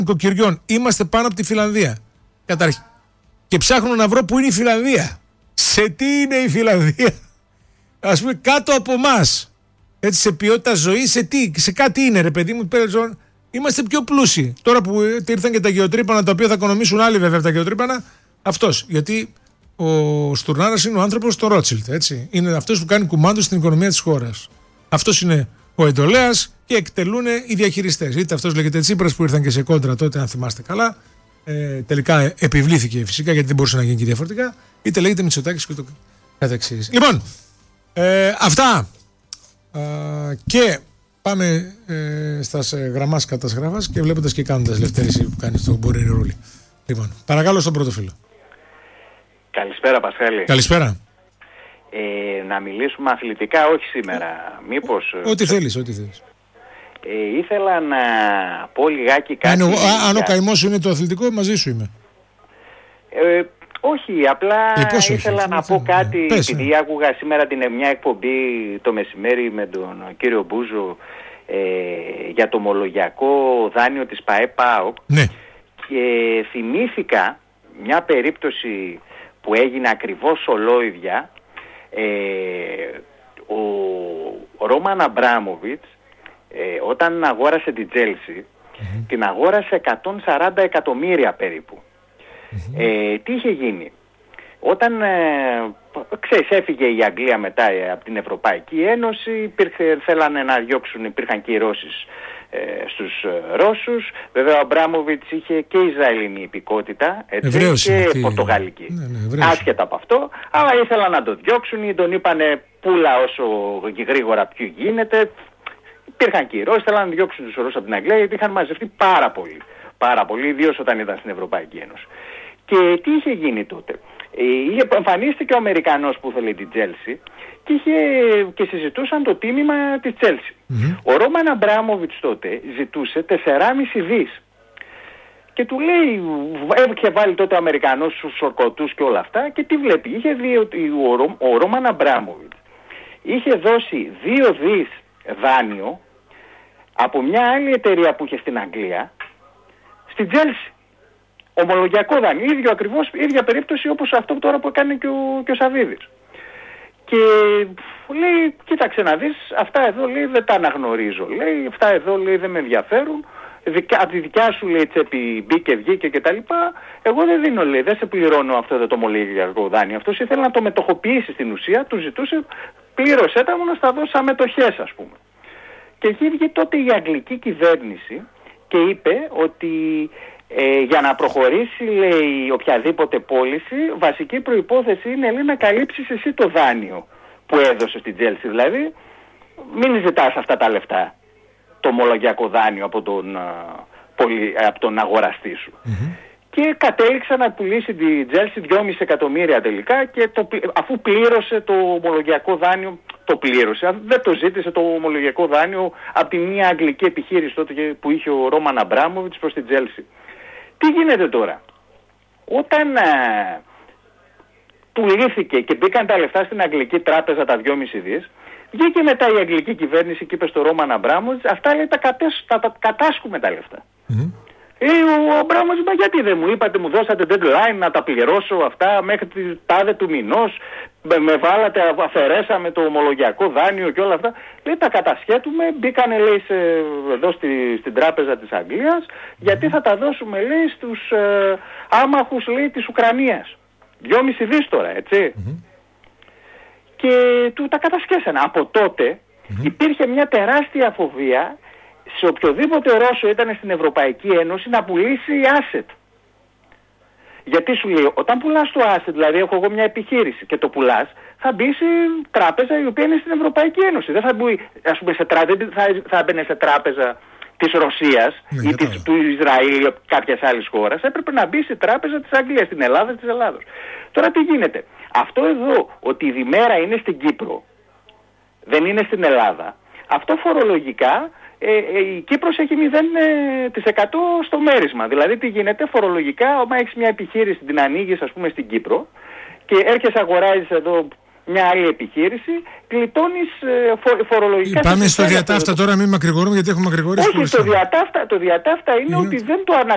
νοικοκυριών. Είμαστε πάνω από τη Φινλανδία. Καταρχήν. Και ψάχνω να βρω πού είναι η Φινλανδία. Σε τι είναι η Φινλανδία? Ας πούμε κάτω από εμάς. Έτσι, σε ποιότητα ζωής, σε κάτι είναι, ρε παιδί μου. Είμαστε πιο πλούσιοι. Τώρα που ήρθαν και τα γεωτρύπανα, τα οποία θα οικονομήσουν άλλοι βέβαια τα γεωτρύπανα, αυτός. Γιατί ο Στουρνάρας είναι ο άνθρωπος του Ρότσιλντ. Είναι αυτός που κάνει κουμάντο στην οικονομία της χώρας. Αυτός είναι ο εντολέας και εκτελούν οι διαχειριστές. Είτε αυτός λέγεται Τσίπρας που ήρθαν και σε κόντρα τότε, αν θυμάστε καλά. Τελικά επιβλήθηκε φυσικά γιατί δεν μπορούσε να γίνει και διαφορετικά. Είτε λέγεται Μητσοτάκης και το καθεξής. Λοιπόν, αυτά. Και πάμε στα γραμμάς κατασγράφας και βλέποντας και κάνοντας Λευτέρηση που κάνει στο Μπορίνι Ρούλι. Λοιπόν, παρακαλώ στον πρώτο φίλο. Καλησπέρα Πασχάλη. Καλησπέρα. Να μιλήσουμε αθλητικά, όχι σήμερα. Μήπως... Ό,τι θέλεις, ό,τι θέλεις. Ήθελα να πω λιγάκι κάτι... Αν ο καημός σου είναι το αθλητικό, μαζί σου είμαι. Όχι, απλά ήθελα να πω κάτι, επειδή άκουγα σήμερα μια εκπομπή το μεσημέρι με τον κύριο Μπούζο για το ομολογιακό δάνειο της ΠΑΕ-ΠΑΟΚ. Ναι. Και θυμήθηκα μια περίπτωση που έγινε ακριβώς ολόιδια. Ο Ρόμαν Αμπράμοβιτς όταν αγόρασε την Τσέλσι, την αγόρασε 140 εκατομμύρια περίπου. Τι είχε γίνει? Όταν έφυγε η Αγγλία μετά από την Ευρωπαϊκή Ένωση, θέλανε να διώξουν, υπήρχαν κυρώσεις στους Ρώσους. Βέβαια ο Αμπράμοβιτς είχε και Ισραηλινή υπηκότητα, και Πορτογαλική. Άσχετα από αυτό, αλλά ήθελαν να το διώξουν ή τον είπανε πουλα όσο γρήγορα πιο γίνεται. Υπήρχαν κυρώσεις, θέλαν να διώξουν τους Ρώσους από την Αγγλία γιατί είχαν μαζευτεί πάρα πολύ, ιδίως όταν ήταν στην Ευρωπαϊκή Ένωση. Και τι είχε γίνει τότε? Εμφανίστηκε ο Αμερικανός που ήθελε την Τσέλσι και συζητούσαν το τίμημα της Τσέλσι. Ο Ρόμαν Αμπράμοβιτς τότε ζητούσε 4,5 δις. Και του λέει, είχε βάλει τότε ο Αμερικανός στους ορκωτούς και όλα αυτά, και τι βλέπει? Είχε δει ότι ο Ρόμαν Αμπράμοβιτς είχε δώσει 2 δις δάνειο από μια άλλη εταιρεία που είχε στην Αγγλία στην Τσέλσι. Ομολογιακό δάνειο, ίδια περίπτωση όπως αυτό τώρα που έκανε και ο Σαββίδης. Και λέει, κοίταξε να δεις, αυτά εδώ λέει δεν τα αναγνωρίζω, λέει, αυτά εδώ λέει δεν με ενδιαφέρουν, από τη δικιά σου λέει τσέπη μπήκε, βγήκε κτλ. Εγώ δεν δίνω, λέει, δεν σε πληρώνω αυτό το ομολογιακό δάνειο. Αυτός ήθελε να το μετοχοποιήσει στην ουσία, του ζητούσε, πλήρωσέ τα μου να στα δώσει σαν μετοχές, ας πούμε. Και εκεί βγήκε τότε η αγγλική κυβέρνηση και είπε ότι για να προχωρήσει, λέει, οποιαδήποτε πώληση, βασική προϋπόθεση είναι, λέει, να καλύψεις εσύ το δάνειο που έδωσε στην Chelsea. Δηλαδή, μην ζητάς αυτά τα λεφτά, το ομολογιακό δάνειο από τον αγοραστή σου. Και κατέληξε να πουλήσει την Chelsea 2,5 εκατομμύρια τελικά, και αφού πλήρωσε το ομολογιακό δάνειο, το πλήρωσε. Δεν το ζήτησε το ομολογιακό δάνειο από τη μια αγγλική επιχείρηση τότε που είχε ο Ρόμαν Αμπράμοβιτς προς την Chelsea. Τι γίνεται τώρα? Όταν πουλήθηκε και μπήκαν τα λεφτά στην αγγλική τράπεζα, τα 2,5 δις, βγήκε μετά η αγγλική κυβέρνηση και είπε στο Ρόμαν Αμπράμοβιτς, αυτά λέει τα κατάσκουμε τα λεφτά. Ο Αμπράμοβιτς, μα γιατί δεν μου είπατε, μου δώσατε deadline να τα πληρώσω αυτά μέχρι τη τάδε του μηνός, με βάλατε, αφαιρέσαμε το ομολογιακό δάνειο και όλα αυτά. Λέει, τα κατασχέτουμε, μπήκανε, λέει, εδώ στην τράπεζα της Αγγλίας, γιατί θα τα δώσουμε, λέει, στους άμαχους, λέει, της Ουκρανίας. 2,5 δις τώρα, έτσι. Και του τα κατασχέσανε. Από τότε υπήρχε μια τεράστια φοβία σε οποιοδήποτε Ρώσο ήταν στην Ευρωπαϊκή Ένωση να πουλήσει asset. Γιατί σου λέει, όταν πουλάς το asset, δηλαδή έχω εγώ μια επιχείρηση και το πουλάς, θα μπει σε τράπεζα η οποία είναι στην Ευρωπαϊκή Ένωση. Δεν θα μπει, ας πούμε, θα έμπαινε σε τράπεζα της Ρωσίας ή του Ισραήλ ή κάποιας άλλης χώρας. Έπρεπε να μπει σε τράπεζα της Αγγλίας, στην Ελλάδα της Ελλάδος. Τώρα τι γίνεται? Αυτό εδώ, ότι η διμέρα είναι στην Κύπρο, δεν είναι στην Ελλάδα, αυτό φορολογικά η Κύπρος έχει 0% στο μέρισμα. Δηλαδή τι γίνεται φορολογικά? Όταν έχεις μια επιχείρηση, την ανοίγεις, ας πούμε, στην Κύπρο και έρχεσαι αγοράζεις εδώ μια άλλη επιχείρηση, κλειτώνεις φορολογικά. Πάμε στο διατάφτα τώρα, μην μακρηγορούμε γιατί έχουμε μακρηγορήσει. Όχι, το διατάφτα είναι ότι δεν το αναγνωρίζουν.